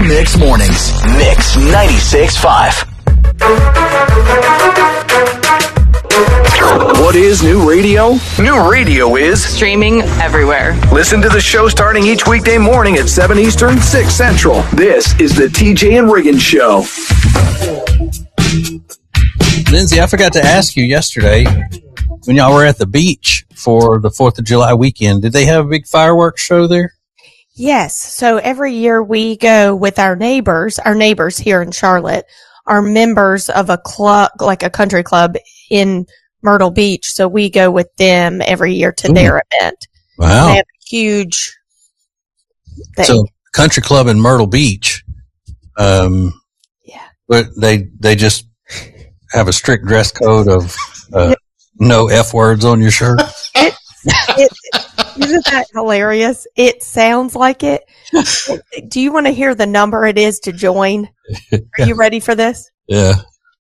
Mix Mornings. Mix 96.5. What is new radio? New radio is streaming everywhere. Listen to the show starting each weekday morning at 7 Eastern, 6 Central. This is the TJ and Riggins Show. Lindsay, I forgot to ask you yesterday, when y'all were at the beach for the 4th of July weekend, did they have a big fireworks show there? Yes. So every year we go with our neighbors here in Charlotte are members of a club, like a country club in Myrtle Beach. So we go with them every year to their event. Wow. They have a huge thing. So country club in Myrtle Beach. Yeah. But they just have a strict dress code of, no F words on your shirt. Isn't that hilarious? It sounds like it. Do you want to hear the number it is to join? Are you ready for this? Yeah.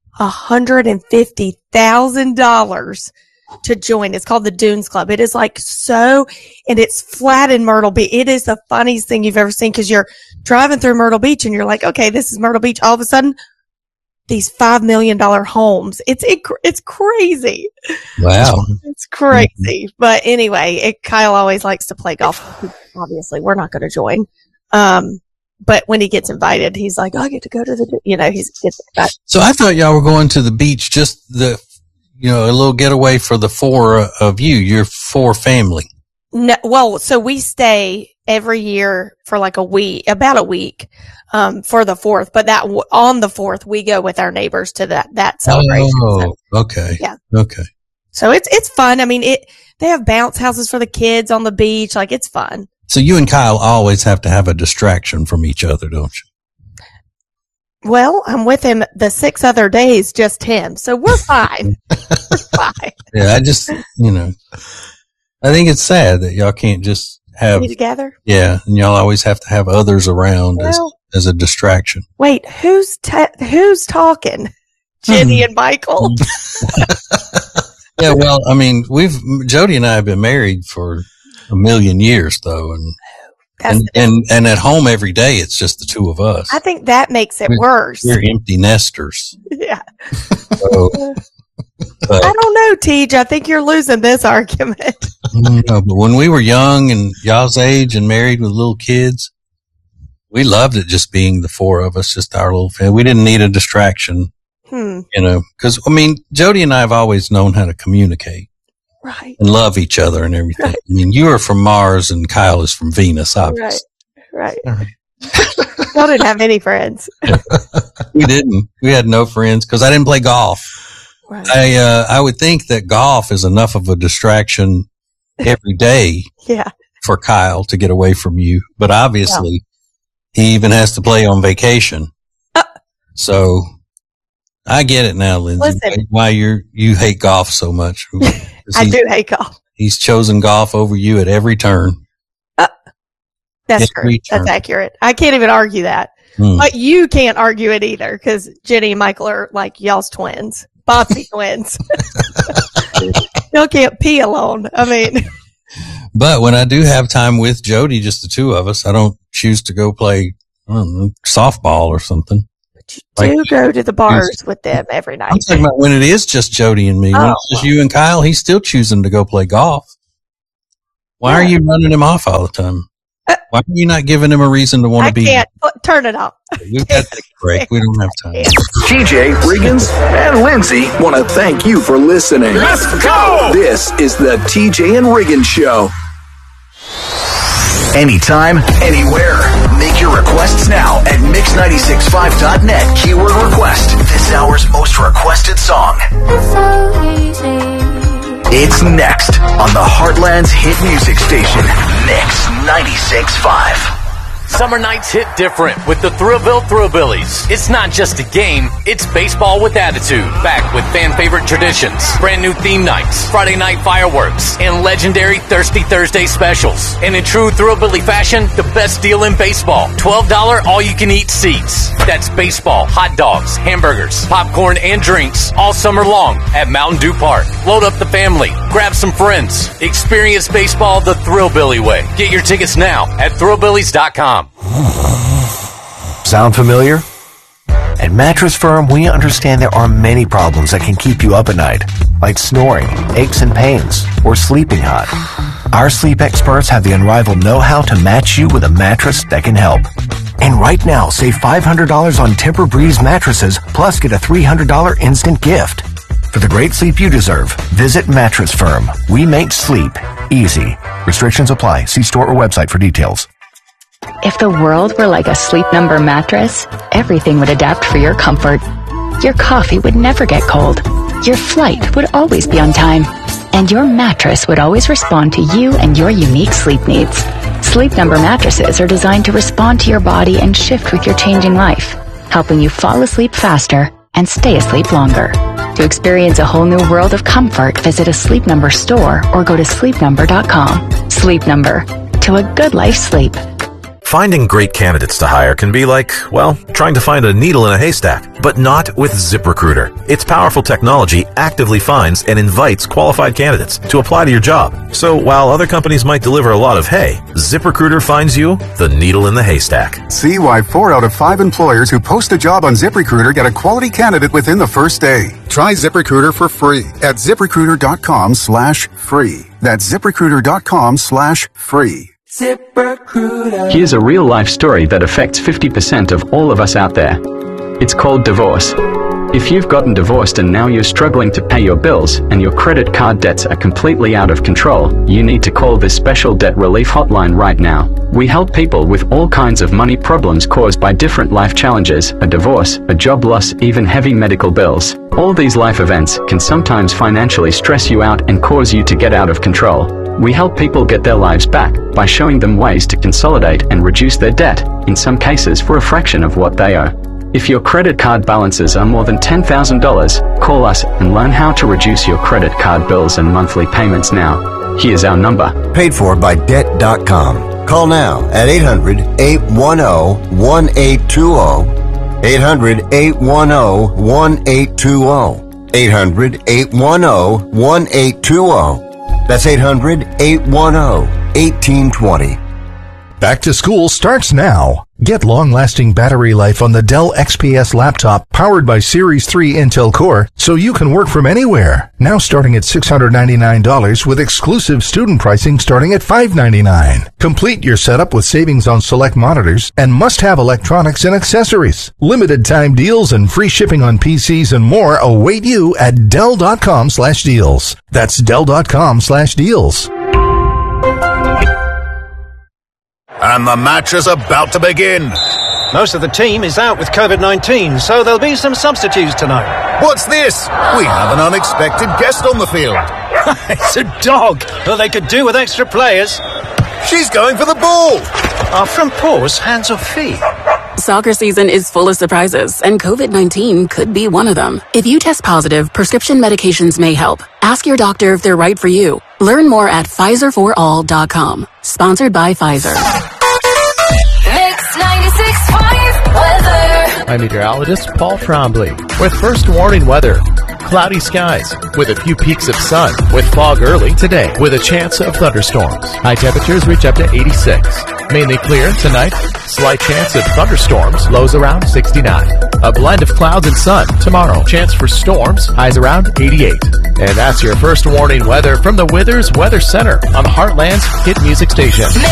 $150,000 to join. It's called the Dunes Club. It is and it's flat in Myrtle Beach. It is the funniest thing you've ever seen because you're driving through Myrtle Beach and you're like, okay, this is Myrtle Beach. All of a sudden, these $5 million homes. It's crazy. Wow. It's crazy. But anyway, Kyle always likes to play golf. Obviously, we're not going to join. But when he gets invited, he's like, I get to go to he gets excited. So I thought y'all were going to the beach, just a little getaway for the four of you, your four family. No, well, so we stay every year for about a week, for the 4th, but on the 4th, we go with our neighbors to that celebration. Oh, okay. Yeah. Okay. So it's fun. I mean, they have bounce houses for the kids on the beach. It's fun. So you and Kyle always have to have a distraction from each other, don't you? Well, I'm with him the 6 other days, just him. So we're fine. We're fine. Yeah, I just, I think it's sad that y'all can't just have be together. Yeah, and y'all always have to have others around as a distraction. Wait, who's talking? Jenny and Michael. Yeah, well, I mean, Jody and I have been married for a million years, though, and at home every day it's just the two of us. I think that makes it worse. We're empty nesters. Yeah. So, I don't know, Tej. I think you're losing this argument. No, but when we were young and y'all's age and married with little kids, we loved it just being the four of us, just our little family. We didn't need a distraction, because, Jody and I have always known how to communicate. Right. And love each other and everything. Right. I mean, you are from Mars and Kyle is from Venus, obviously. Right. Y'all didn't have any friends. We didn't. We had no friends because I didn't play golf. Right. I would think that golf is enough of a distraction every day for Kyle to get away from you. But obviously, he even has to play on vacation. So I get it now, Lindsay. Listen. Why you hate golf so much. I do hate golf. He's chosen golf over you at every turn. That's true. That's accurate. I can't even argue that. But you can't argue it either because Jenny and Michael are like y'all's twins. Botsy twins. Y'all can't pee alone. But when I do have time with Jody, just the two of us, I don't choose to go play softball or something. But you do go to the bars with them every night. I'm talking about when it is just Jody and me. When it's just you and Kyle, he's still choosing to go play golf. Why are you running him off all the time? Why are you not giving him a reason to want to be? I can't. Turn it off. We've got to take a break. We don't have time. TJ, Riggins, and Lindsay want to thank you for listening. Let's go! This is the TJ and Riggins Show. Anytime, anywhere. Make your requests now at mix965.net. Keyword request. This hour's most requested song. It's next on the Heartland's hit music station, Mix 96.5. Summer nights hit different with the Thrillville Thrillbillies. It's not just a game, it's baseball with attitude. Back with fan favorite traditions, brand new theme nights, Friday night fireworks, and legendary Thirsty Thursday specials. And in true Thrillbilly fashion, the best deal in baseball. $12 all-you-can-eat seats. That's baseball, hot dogs, hamburgers, popcorn, and drinks all summer long at Mountain Dew Park. Load up the family, grab some friends. Experience baseball the Thrillbilly way. Get your tickets now at thrillbillies.com. Sound familiar? At Mattress Firm, we understand there are many problems that can keep you up at night, like snoring, aches and pains, or sleeping hot. Our sleep experts have the unrivaled know-how to match you with a mattress that can help. And right now, save $500 on Tempur-Breeze mattresses, plus get a $300 instant gift. For the great sleep you deserve, visit Mattress Firm. We make sleep easy. Restrictions apply. See store or website for details. If the world were like a Sleep Number mattress, everything would adapt for your comfort. Your coffee would never get cold. Your flight would always be on time. And your mattress would always respond to you and your unique sleep needs. Sleep Number mattresses are designed to respond to your body and shift with your changing life, helping you fall asleep faster and stay asleep longer. To experience a whole new world of comfort, visit a Sleep Number store or go to sleepnumber.com. Sleep Number. To a good life's sleep. Finding great candidates to hire can be like, well, trying to find a needle in a haystack, but not with ZipRecruiter. Its powerful technology actively finds and invites qualified candidates to apply to your job. So while other companies might deliver a lot of hay, ZipRecruiter finds you the needle in the haystack. See why 4 out of 5 employers who post a job on ZipRecruiter get a quality candidate within the first day. Try ZipRecruiter for free at ZipRecruiter.com/free. That's ZipRecruiter.com/free. ZipRecruiter. Here's a real-life story that affects 50% of all of us out there. It's called divorce. If you've gotten divorced and now you're struggling to pay your bills and your credit card debts are completely out of control, you need to call this special debt relief hotline right now. We help people with all kinds of money problems caused by different life challenges, a divorce, a job loss, even heavy medical bills. All these life events can sometimes financially stress you out and cause you to get out of control. We help people get their lives back by showing them ways to consolidate and reduce their debt, in some cases for a fraction of what they owe. If your credit card balances are more than $10,000, call us and learn how to reduce your credit card bills and monthly payments now. Here's our number. Paid for by Debt.com. Call now at 800-810-1820. 800-810-1820. 800-810-1820. That's 800-810-1820. Back to school starts now. Get long-lasting battery life on the Dell XPS laptop powered by Series 3 Intel Core so you can work from anywhere. Now starting at $699 with exclusive student pricing starting at $599. Complete your setup with savings on select monitors and must-have electronics and accessories. Limited time deals and free shipping on PCs and more await you at Dell.com/deals. That's Dell.com/deals. And the match is about to begin. Most of the team is out with COVID-19, so there'll be some substitutes tonight. What's this? We have an unexpected guest on the field. It's a dog. Well, they could do with extra players. She's going for the ball. Are front paws hands or feet? Soccer season is full of surprises, and COVID-19 could be one of them. If you test positive, prescription medications may help. Ask your doctor if they're right for you. Learn more at PfizerForAll.com. Sponsored by Pfizer. Mix 96.5 weather. I'm meteorologist Paul Trombley with first warning weather. Cloudy skies with a few peaks of sun with fog early today with a chance of thunderstorms. High temperatures reach up to 86. Mainly clear tonight. Slight chance of thunderstorms. Lows around 69. A blend of clouds and sun tomorrow. Chance for storms. Highs around 88. And that's your first warning weather from the Withers Weather Center on the Heartland's hit music station.